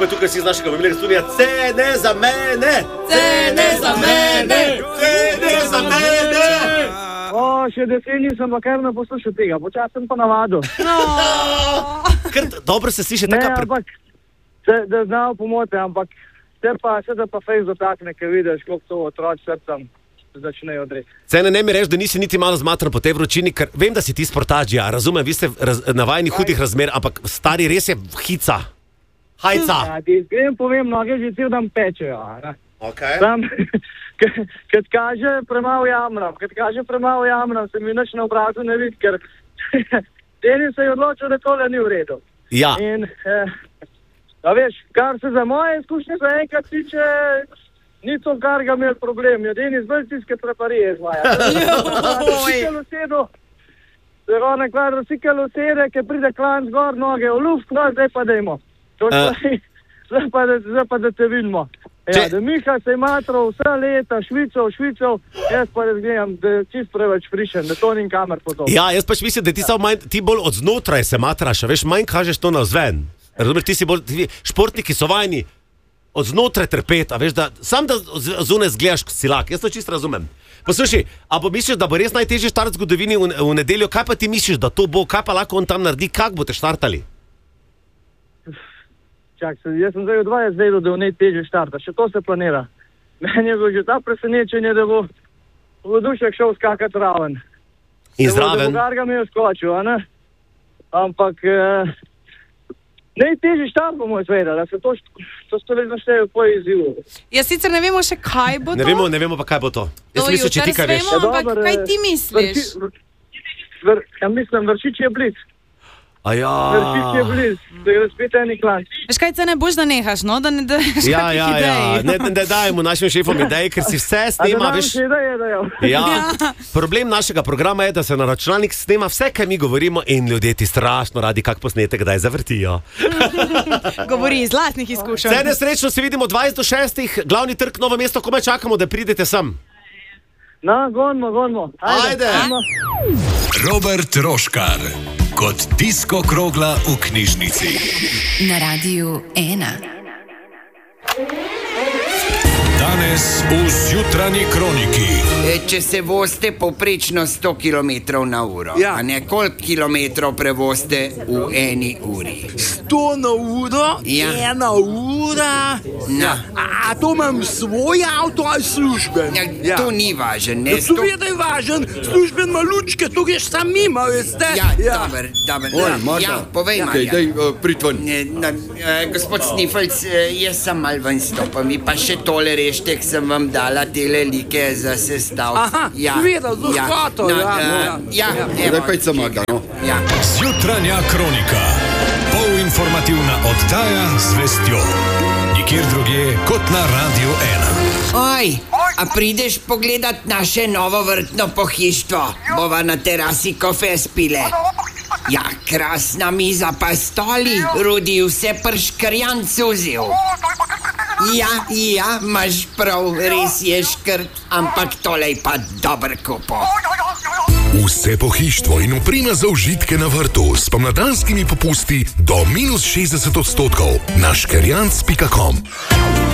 skupaj tukaj si iz našega mobilnega studija. Cene za mene! Cene za mene! Cene za mene! Še 10 nisem pa kar ne poslušal tega, počas sem pa navadil. Dobro se sliši Ne, taka... ampak, da znal pomote, ampak se pa fejs dotakne, ker vidiš, koliko to otroč srcem začnejo odreti. Cene, ne mi reči, da nisi niti malo zmatran po tej vročini, ker vem, da si ti sportaž, ja, razumem, vi ste navajeni hudih razmer, ampak stari res je hica. Hajca. Ja, ti iskreno povem, noge že cel dan pečejo. Okay. Sam, kad kaže premalo jamram, se mi nič na obrazu ne vidi, ker Denis se je odločil, da tole ni v redu. Ja. In, da veš, kar se za moje izkušnje za enkrat tiče, ni to, kar ga imel problem. Je Denis bolj tiske preparije izvaja. Se ona kvadrocikl usede, ker pride klan zgor, noge v luft, no, zdaj pa dajmo. Zdaj pa da te vidimo. Ja, da Miha se je matral vse leta, švicov, jaz pa razgledam, da je čist preveč frišen, da to ni kamer podobno. Ja, jaz pač mislim, da ti bolj od znotraj se matraš, veš, manj kažeš to navzven. Razumeš, športniki so vajni od znotraj trpeti, veš, da sam da zunaj zgledaš silak, jaz to čisto razumem. Poslušaj, a misliš, da bo res najtežji štart v zgodovini v nedeljo, kaj pa ti misliš, da to bo, kaj pa lahko on tam naredi, kak boste štartali? Čak, jaz sem zdaj odvajal, da je v najtežji štarta, še to se planira. Meni je bilo že ta presenečenje, da bo Vodušek šel skakati raven. In zraven? Da bo Garga mi je skočil, a ne? Ampak najtežji štart bomo izvedeli, da se to stolezno šteje po izzivu. Ja, sicer ne vemo še, kaj bo to. Ne vemo pa, kaj bo to. Jaz mislim, če ti kaj veš. Ampak kaj ti misliš? Ja, mislim, Vršič je blic. Aja. Vršič je blic, da je spet eni klan. Veš kaj, se ne boš, da nehaš, no? Da ne daš kakih idej. Ne dajmo našim šefom idej, ker si vse snema, veš. Ja, problem našega programa je, da se na računalnik snema vse, kaj mi govorimo in ljudje ti strašno radi kak posnetek, kdaj zavrtijo. Govori iz lastnih izkušenj. Vse nesrečno se vidimo 20:06, glavni trg Novo mesto, komaj čakamo, da pridete sem. No, gonimo. Ajde. Robert Roškar kot disko krogla v knjižnici. Na Radiu 1. Danes v Zjutranji kroniki. Če se vozite povprečno 100 km/h, Ja. a ne koliko kilometrov prevozite v eni uri? 100 na uro, Ja. 1 ura. No. A to imam svoj avto ali služben? Ja, to ni važen, ne? Seveda je važen, služben ima lučke, to greš sam mimo, veste? Ja, dober. Ja, povej, Marja. Prid ven. Gospod Snifelc, jaz sem mal ven stopil, mi pa še tole rešte, k sem vam dala tele like za sestavljati. Aha, seveda, z lahkoto, Zdaj pa se Magda, no. Ja. Zjutranja kronika. Polinformativna oddaja z vestjo. Nikjer drugje kot na Radiu 1. Oj, a prideš pogledat naše novo vrtno pohištvo? Bova na terasi kofe spile. Ja, krasna miza pa stoli, Rudi vse prškrjan cuzil. Ja, imaš prav, res je škrt, ampak tole je pa dober kupo. Vse pohištvo in oprema za užitke na vrtu s pomladanskimi popusti do -60% na škerjanc.com.